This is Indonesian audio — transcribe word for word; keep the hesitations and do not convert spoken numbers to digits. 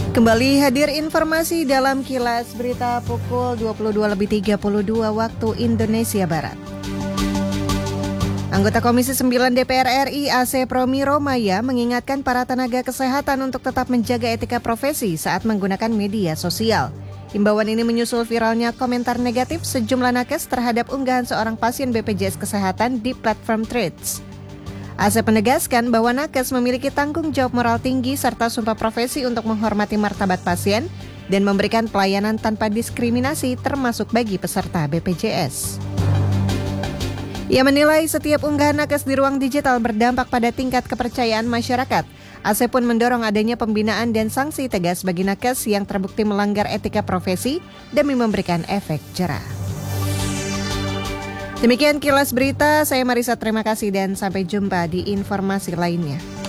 Kembali hadir informasi dalam Kilas Berita pukul dua puluh dua lebih tiga puluh dua waktu Indonesia Barat. Anggota Komisi sembilan D P R R I A C Promi Romaya mengingatkan para tenaga kesehatan untuk tetap menjaga etika profesi saat menggunakan media sosial. Himbauan ini menyusul viralnya komentar negatif sejumlah nakes terhadap unggahan seorang pasien B P J S Kesehatan di platform Threads. Asep menegaskan bahwa nakes memiliki tanggung jawab moral tinggi serta sumpah profesi untuk menghormati martabat pasien dan memberikan pelayanan tanpa diskriminasi termasuk bagi peserta B P J S. Ia menilai setiap unggahan nakes di ruang digital berdampak pada tingkat kepercayaan masyarakat. Asep pun mendorong adanya pembinaan dan sanksi tegas bagi nakes yang terbukti melanggar etika profesi demi memberikan efek jera. Demikian Kilas Berita, saya Marisa, terima kasih dan sampai jumpa di informasi lainnya.